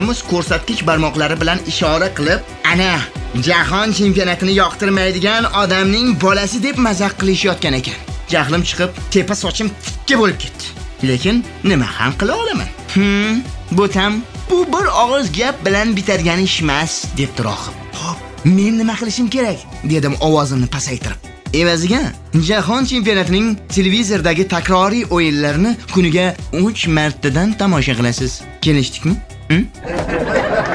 ko'rsatkich barmoqlari bilan ishora qilib, ana jahon chempionatini yoqtirmaydigan odamning bolasi deb mazax qilishayotgan ekan. Jahlim chiqib, tepa sochim tikka bo'lib ketdi. Lekin nima ham qila olaman? Bu bir og'iz gap bilan bitadigan ish emas, debdi rohib. Xo'p, men nima qilishim kerak? dedim ovozimni pasaytirib. Evaziga jahon chempionatining televizordagi takroriy o'yinlarini kuniga 3 martadan tomosha qilasiz. Kelishdikmi?